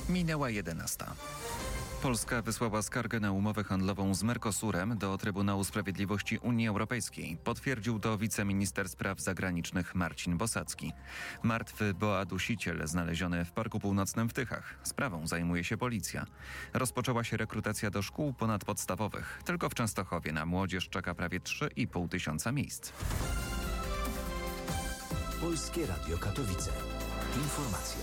Minęła 11. Polska wysłała skargę na umowę handlową z Mercosurem do Trybunału Sprawiedliwości Unii Europejskiej. Potwierdził to wiceminister spraw zagranicznych Marcin Bosacki. Martwy Boa Dusiciel znaleziony w Parku Północnym w Tychach. Sprawą zajmuje się policja. Rozpoczęła się rekrutacja do szkół ponadpodstawowych. Tylko w Częstochowie na młodzież czeka prawie 3,5 tysiąca miejsc. Polskie Radio Katowice. Informacje.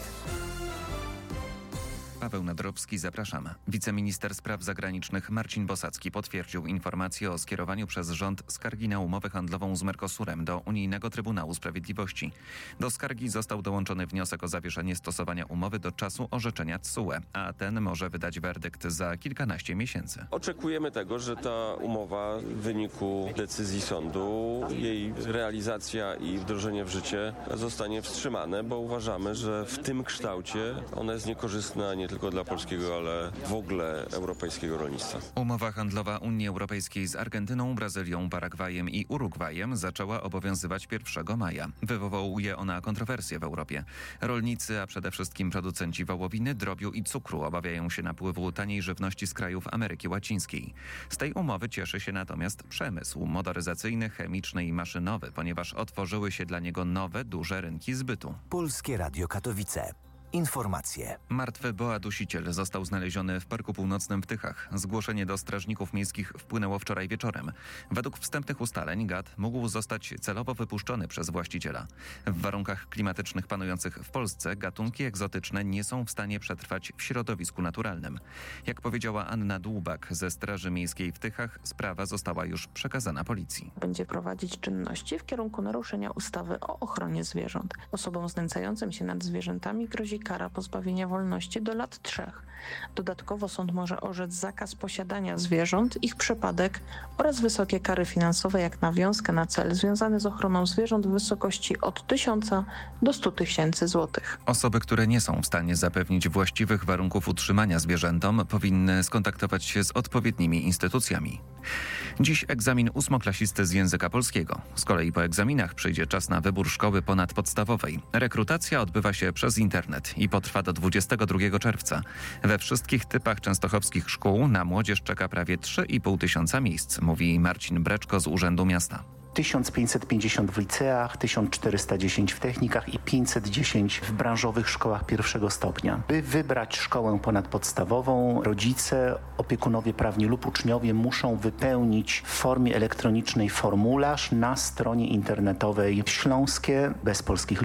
Paweł Nadrobski, zapraszam. Wiceminister spraw zagranicznych Marcin Bosacki potwierdził informację o skierowaniu przez rząd skargi na umowę handlową z Mercosurem do Unijnego Trybunału Sprawiedliwości. Do skargi został dołączony wniosek o zawieszenie stosowania umowy do czasu orzeczenia TSUE, a ten może wydać werdykt za kilkanaście miesięcy. Oczekujemy tego, że ta umowa w wyniku decyzji sądu, jej realizacja i wdrożenie w życie zostanie wstrzymane, bo uważamy, że w tym kształcie ona jest niekorzystna nie tylko dla polskiego, ale w ogóle europejskiego rolnictwa. Umowa handlowa Unii Europejskiej z Argentyną, Brazylią, Paragwajem i Urugwajem zaczęła obowiązywać 1 maja. Wywołuje ona kontrowersje w Europie. Rolnicy, a przede wszystkim producenci wołowiny, drobiu i cukru obawiają się napływu taniej żywności z krajów Ameryki Łacińskiej. Z tej umowy cieszy się natomiast przemysł motoryzacyjny, chemiczny i maszynowy, ponieważ otworzyły się dla niego nowe, duże rynki zbytu. Polskie Radio Katowice. Informacje. Martwy Boa Dusiciel został znaleziony w Parku Północnym w Tychach. Zgłoszenie do strażników miejskich wpłynęło wczoraj wieczorem. Według wstępnych ustaleń gad mógł zostać celowo wypuszczony przez właściciela. W warunkach klimatycznych panujących w Polsce gatunki egzotyczne nie są w stanie przetrwać w środowisku naturalnym. Jak powiedziała Anna Dłubak ze Straży Miejskiej w Tychach, sprawa została już przekazana policji. Będzie prowadzić czynności w kierunku naruszenia ustawy o ochronie zwierząt. Osobom znęcającym się nad zwierzętami grozi kara pozbawienia wolności do lat 3. Dodatkowo sąd może orzec zakaz posiadania zwierząt, ich przepadek oraz wysokie kary finansowe jak nawiązkę na cel związany z ochroną zwierząt w wysokości od 1000 do 100 tysięcy złotych. Osoby, które nie są w stanie zapewnić właściwych warunków utrzymania zwierzętom, powinny skontaktować się z odpowiednimi instytucjami. Dziś egzamin ósmoklasisty z języka polskiego. Z kolei po egzaminach przyjdzie czas na wybór szkoły ponadpodstawowej. Rekrutacja odbywa się przez internet i potrwa do 22 czerwca. We wszystkich typach częstochowskich szkół na młodzież czeka prawie 3,5 tysiąca miejsc, mówi Marcin Breczko z Urzędu Miasta. 1550 w liceach, 1410 w technikach i 510 w branżowych szkołach pierwszego stopnia. By wybrać szkołę ponadpodstawową, rodzice, opiekunowie prawni lub uczniowie muszą wypełnić w formie elektronicznej formularz na stronie internetowej śląskie bez polskich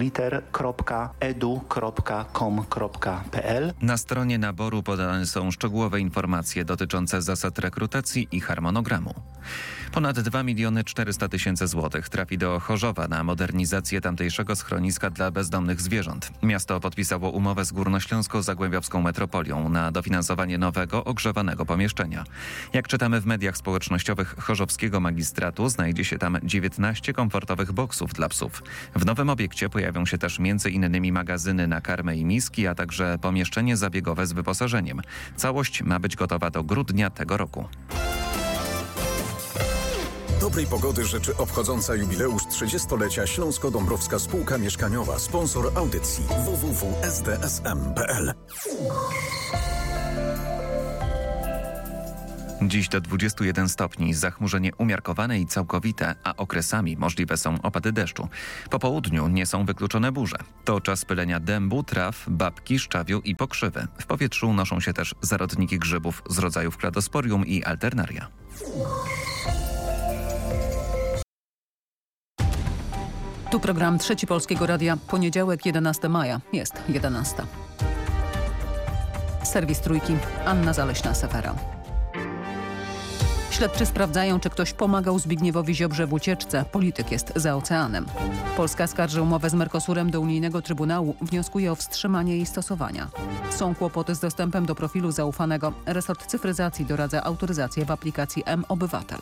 liter.edu.com.pl. Na stronie naboru podane są szczegółowe informacje dotyczące zasad rekrutacji i harmonogramu. Ponad 2 400 000 złotych trafi do Chorzowa na modernizację tamtejszego schroniska dla bezdomnych zwierząt. Miasto podpisało umowę z Górnośląsko-Zagłębiowską Metropolią na dofinansowanie nowego, ogrzewanego pomieszczenia. Jak czytamy w mediach społecznościowych chorzowskiego magistratu, znajdzie się tam 19 komfortowych boksów dla psów. W nowym obiekcie pojawią się też m.in. magazyny na karmę i miski, a także pomieszczenie zabiegowe z wyposażeniem. Całość ma być gotowa do grudnia tego roku. Dobrej pogody życzy obchodząca jubileusz 30-lecia Śląsko-Dąbrowska Spółka Mieszkaniowa, sponsor audycji www.sdsm.pl. Dziś do 21 stopni, zachmurzenie umiarkowane i całkowite, a okresami możliwe są opady deszczu. Po południu nie są wykluczone burze. To czas pylenia dębu, traw, babki, szczawiu i pokrzywy. W powietrzu unoszą się też zarodniki grzybów z rodzajów kladosporium i alternaria. Tu program Trzeci Polskiego Radia. Poniedziałek, 11 maja. Jest 11. Serwis Trójki. Anna Zaleśna-Sefera. Śledczy sprawdzają, czy ktoś pomagał Zbigniewowi Ziobrze w ucieczce. Polityk jest za oceanem. Polska skarży umowę z Mercosurem do Unijnego Trybunału. Wnioskuje o wstrzymanie jej stosowania. Są kłopoty z dostępem do profilu zaufanego. Resort cyfryzacji doradza autoryzację w aplikacji mObywatel.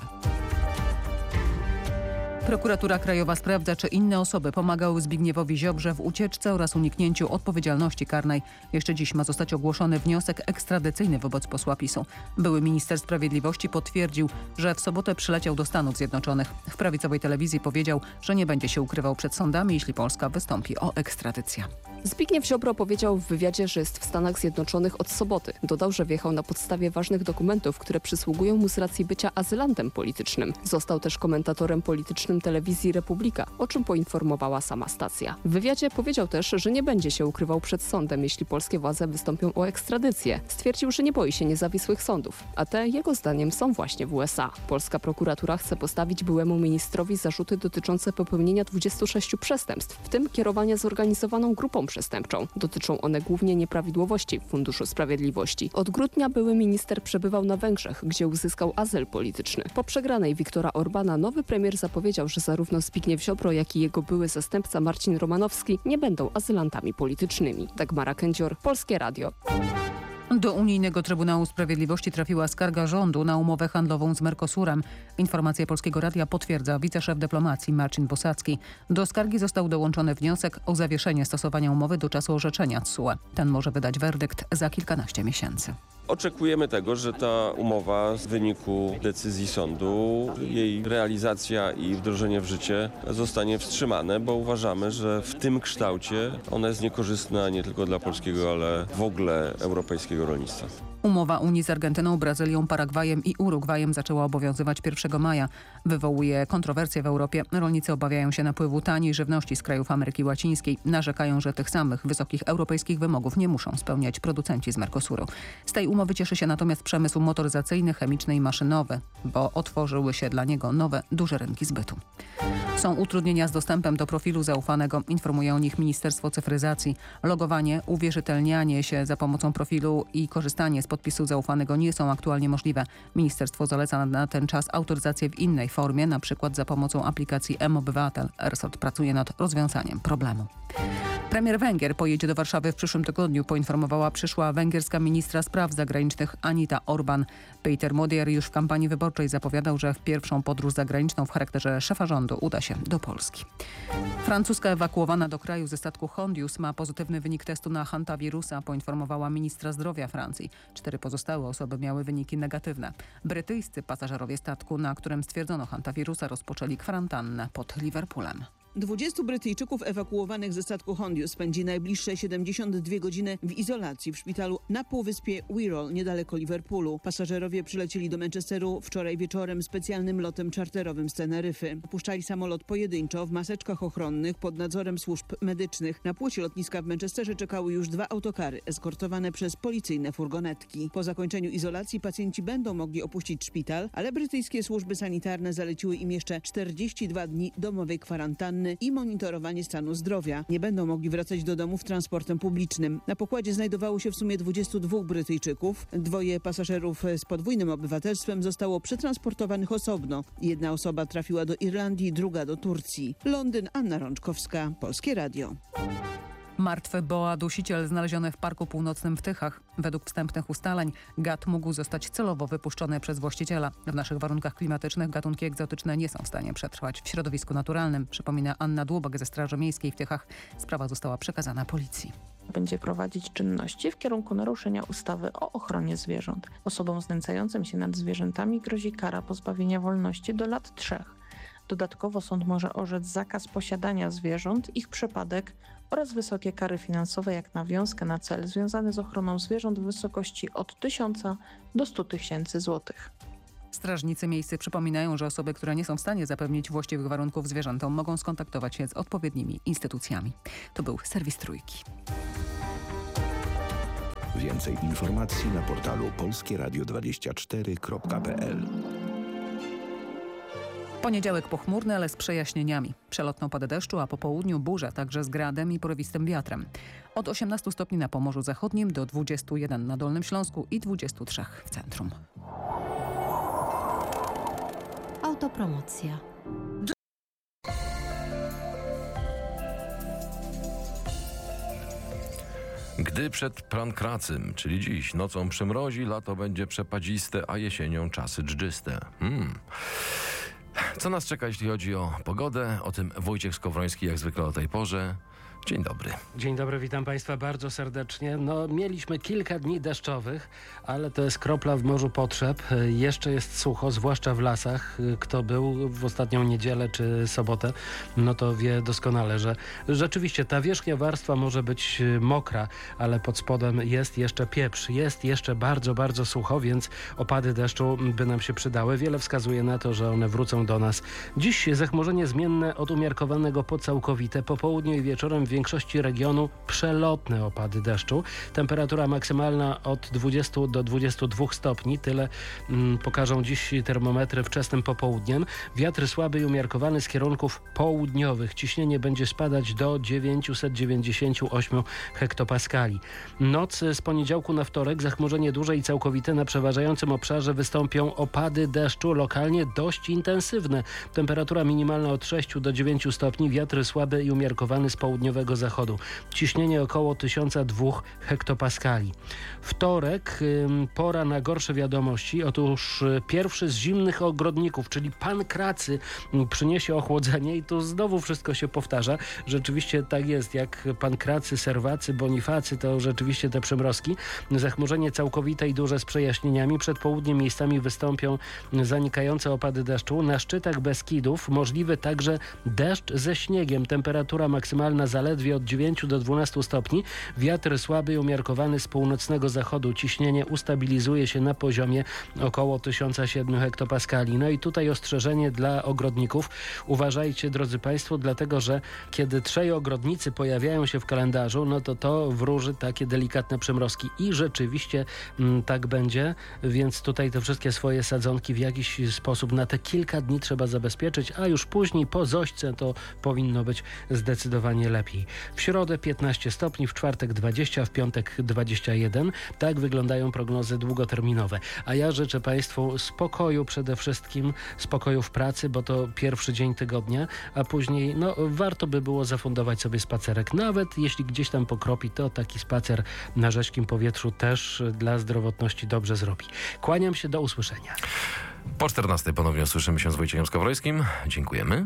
Prokuratura Krajowa sprawdza, czy inne osoby pomagały Zbigniewowi Ziobrze w ucieczce oraz uniknięciu odpowiedzialności karnej. Jeszcze dziś ma zostać ogłoszony wniosek ekstradycyjny wobec posła PiS-u. Były minister sprawiedliwości potwierdził, że w sobotę przyleciał do Stanów Zjednoczonych. W prawicowej telewizji powiedział, że nie będzie się ukrywał przed sądami, jeśli Polska wystąpi o ekstradycję. Zbigniew Ziobro powiedział w wywiadzie, że jest w Stanach Zjednoczonych od soboty. Dodał, że wjechał na podstawie ważnych dokumentów, które przysługują mu z racji bycia azylantem politycznym. Został też komentatorem politycznym telewizji Republika, o czym poinformowała sama stacja. W wywiadzie powiedział też, że nie będzie się ukrywał przed sądem, jeśli polskie władze wystąpią o ekstradycję. Stwierdził, że nie boi się niezawisłych sądów, a te, jego zdaniem, są właśnie w USA. Polska prokuratura chce postawić byłemu ministrowi zarzuty dotyczące popełnienia 26 przestępstw, w tym kierowania zorganizowaną grupą przestępczą. Dotyczą one głównie nieprawidłowości w Funduszu Sprawiedliwości. Od grudnia były minister przebywał na Węgrzech, gdzie uzyskał azyl polityczny. Po przegranej Viktora Orbana nowy premier zapowiedział, że zarówno Zbigniew Ziobro, jak i jego były zastępca Marcin Romanowski nie będą azylantami politycznymi. Dagmara Kędzior, Polskie Radio. Do Unijnego Trybunału Sprawiedliwości trafiła skarga rządu na umowę handlową z Mercosurem. Informację Polskiego Radia potwierdza wiceszef dyplomacji Marcin Bosacki. Do skargi został dołączony wniosek o zawieszenie stosowania umowy do czasu orzeczenia TSUE. Ten może wydać werdykt za kilkanaście miesięcy. Oczekujemy tego, że ta umowa w wyniku decyzji sądu, jej realizacja i wdrożenie w życie zostanie wstrzymane, bo uważamy, że w tym kształcie ona jest niekorzystna nie tylko dla polskiego, ale w ogóle europejskiego rolnictwa. Umowa Unii z Argentyną, Brazylią, Paragwajem i Urugwajem zaczęła obowiązywać 1 maja. Wywołuje kontrowersje w Europie. Rolnicy obawiają się napływu taniej żywności z krajów Ameryki Łacińskiej. Narzekają, że tych samych wysokich europejskich wymogów nie muszą spełniać producenci z Mercosuru. Z tej umowy cieszy się natomiast przemysł motoryzacyjny, chemiczny i maszynowy, bo otworzyły się dla niego nowe, duże rynki zbytu. Są utrudnienia z dostępem do profilu zaufanego, informuje o nich Ministerstwo Cyfryzacji. Logowanie, uwierzytelnianie się za pomocą profilu i korzystanie z podpisu zaufanego nie są aktualnie możliwe. Ministerstwo zaleca na ten czas autoryzację w innej formie, na przykład za pomocą aplikacji mObywatel. Resort pracuje nad rozwiązaniem problemu. Premier Węgier pojedzie do Warszawy w przyszłym tygodniu, poinformowała przyszła węgierska ministra spraw zagranicznych Anita Orban. Peter Modier już w kampanii wyborczej zapowiadał, że w pierwszą podróż zagraniczną w charakterze szefa rządu uda się do Polski. Francuska ewakuowana do kraju ze statku Hondius ma pozytywny wynik testu na hantawirusa, poinformowała ministra zdrowia Francji. 4 pozostałe osoby miały wyniki negatywne. Brytyjscy pasażerowie statku, na którym stwierdzono hantawirusa, rozpoczęli kwarantannę pod Liverpoolem. 20 Brytyjczyków ewakuowanych ze statku Hondius spędzi najbliższe 72 godziny w izolacji w szpitalu na półwyspie Wirral, niedaleko Liverpoolu. Pasażerowie przylecieli do Manchesteru wczoraj wieczorem specjalnym lotem czarterowym z Teneryfy. Opuszczali samolot pojedynczo w maseczkach ochronnych pod nadzorem służb medycznych. Na płocie lotniska w Manchesterze czekały już 2 autokary eskortowane przez policyjne furgonetki. Po zakończeniu izolacji pacjenci będą mogli opuścić szpital, ale brytyjskie służby sanitarne zaleciły im jeszcze 42 dni domowej kwarantanny i monitorowanie stanu zdrowia. Nie będą mogli wracać do domów transportem publicznym. Na pokładzie znajdowało się w sumie 22 Brytyjczyków. 2 pasażerów z podwójnym obywatelstwem zostało przetransportowanych osobno. 1 osoba trafiła do Irlandii, 2 do Turcji. Londyn, Anna Rączkowska, Polskie Radio. Martwy boa dusiciel znaleziony w Parku Północnym w Tychach. Według wstępnych ustaleń gad mógł zostać celowo wypuszczony przez właściciela. W naszych warunkach klimatycznych gatunki egzotyczne nie są w stanie przetrwać w środowisku naturalnym, przypomina Anna Dłubak ze Straży Miejskiej w Tychach. Sprawa została przekazana policji. Będzie prowadzić czynności w kierunku naruszenia ustawy o ochronie zwierząt. Osobom znęcającym się nad zwierzętami grozi kara pozbawienia wolności do lat 3. Dodatkowo sąd może orzec zakaz posiadania zwierząt, ich przepadek oraz wysokie kary finansowe jak nawiązkę na cel związany z ochroną zwierząt w wysokości od 1000 do 100 000 złotych. Strażnicy miejscy przypominają, że osoby, które nie są w stanie zapewnić właściwych warunków zwierzętom, mogą skontaktować się z odpowiednimi instytucjami. To był serwis Trójki. Więcej informacji na portalu polskieradio24.pl. Poniedziałek pochmurny, ale z przejaśnieniami. Przelotną pada deszczu, a po południu burza, także z gradem i porywistym wiatrem. Od 18 stopni na Pomorzu Zachodnim do 21 na Dolnym Śląsku i 23 w centrum. Autopromocja. Gdy przed prankracym, czyli dziś, nocą przymrozi, lato będzie przepadziste, a jesienią czasy dżdżyste. Co nas czeka, jeśli chodzi o pogodę? O tym Wojciech Skowroński jak zwykle o tej porze. Dzień dobry. Dzień dobry, witam Państwa bardzo serdecznie. Mieliśmy kilka dni deszczowych, ale to jest kropla w morzu potrzeb. Jeszcze jest sucho, zwłaszcza w lasach. Kto był w ostatnią niedzielę czy sobotę, to wie doskonale, że rzeczywiście ta wierzchnia warstwa może być mokra, ale pod spodem jest jeszcze pieprz. Jest jeszcze bardzo, bardzo sucho, więc opady deszczu by nam się przydały. Wiele wskazuje na to, że one wrócą do nas. Dziś zachmurzenie zmienne od umiarkowanego po całkowite. Po południu i wieczorem w większości regionu przelotne opady deszczu. Temperatura maksymalna od 20 do 22 stopni. Tyle pokażą dziś termometry wczesnym popołudniem. Wiatr słaby i umiarkowany z kierunków południowych. Ciśnienie będzie spadać do 998 hektopaskali. Noc z poniedziałku na wtorek zachmurzenie duże i całkowite. Na przeważającym obszarze wystąpią opady deszczu, lokalnie dość intensywne. Temperatura minimalna od 6 do 9 stopni. Wiatr słaby i umiarkowany z południowego zachodu. Ciśnienie około 1002 hektopaskali. Wtorek, pora na gorsze wiadomości. Otóż pierwszy z zimnych ogrodników, czyli pan Kracy, przyniesie ochłodzenie i tu znowu wszystko się powtarza. Rzeczywiście tak jest, jak pan Kracy, Serwacy, Bonifacy, to rzeczywiście te przymrozki. Zachmurzenie całkowite i duże z przejaśnieniami. Przed południem miejscami wystąpią zanikające opady deszczu. Na szczytach Beskidów możliwy także deszcz ze śniegiem. Temperatura maksymalna zaledwie od 9 do 12 stopni. Wiatr słaby i umiarkowany z północnego zachodu. Ciśnienie ustabilizuje się na poziomie około 1007 hektopaskali. I tutaj ostrzeżenie dla ogrodników. Uważajcie, drodzy Państwo, dlatego że kiedy trzej ogrodnicy pojawiają się w kalendarzu, to wróży takie delikatne przymrozki. I rzeczywiście tak będzie, więc tutaj te wszystkie swoje sadzonki w jakiś sposób na te kilka dni trzeba zabezpieczyć, a już później po zośce to powinno być zdecydowanie lepiej. W środę 15 stopni, w czwartek 20, w piątek 21. Tak wyglądają prognozy długoterminowe. A ja życzę Państwu spokoju przede wszystkim, spokoju w pracy, bo to pierwszy dzień tygodnia, a później warto by było zafundować sobie spacerek. Nawet jeśli gdzieś tam pokropi, to taki spacer na rzeźkim powietrzu też dla zdrowotności dobrze zrobi. Kłaniam się, do usłyszenia. Po 14 ponownie słyszymy się z Wojciechem Skowrońskim. Dziękujemy.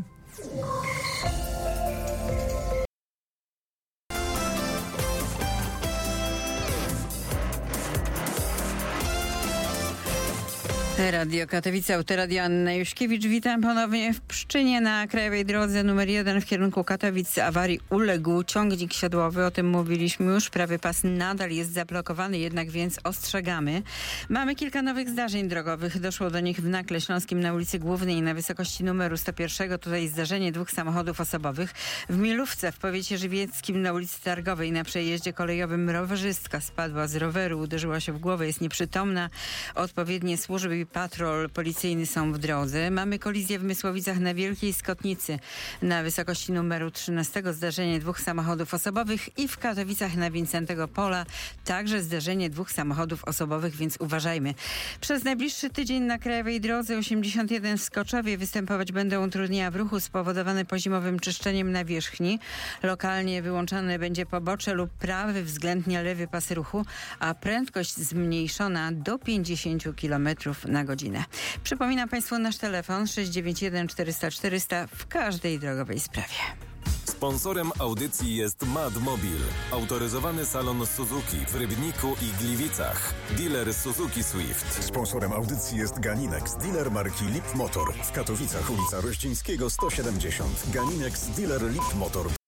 Radio Katowice, Autoradio Anna Juszkiewicz. Witam ponownie w Pszczynie na krajowej drodze nr 1 w kierunku Katowic. Awarii uległ ciągnik siodłowy, o tym mówiliśmy już. Prawy pas nadal jest zablokowany, jednak więc ostrzegamy. Mamy kilka nowych zdarzeń drogowych. Doszło do nich w Nakle Śląskim na ulicy Głównej na wysokości numeru 101. Tutaj zdarzenie 2 samochodów osobowych. W Milówce w powiecie żywieckim na ulicy Targowej na przejeździe kolejowym rowerzystka spadła z roweru, uderzyła się w głowę, jest nieprzytomna. Odpowiednie służby i patrol policyjny są w drodze. Mamy kolizję w Mysłowicach na Wielkiej Skotnicy na wysokości numeru 13. Zdarzenie 2 samochodów osobowych i w Katowicach na Wincentego Pola także zdarzenie 2 samochodów osobowych, więc uważajmy. Przez najbliższy tydzień na krajowej drodze 81 w Skoczowie występować będą utrudnienia w ruchu spowodowane pozimowym czyszczeniem nawierzchni. Lokalnie wyłączane będzie pobocze lub prawy względnie lewy pas ruchu, a prędkość zmniejszona do 50 km na godzinę. Przypominam Państwu nasz telefon 691 400 400 w każdej drogowej sprawie. Sponsorem audycji jest Madmobil, autoryzowany salon Suzuki w Rybniku i Gliwicach. Dealer Suzuki Swift. Sponsorem audycji jest Ganinex, dealer marki Lip Motor. W Katowicach ulica Rościńskiego 170. Ganinex, dealer Lip Motor.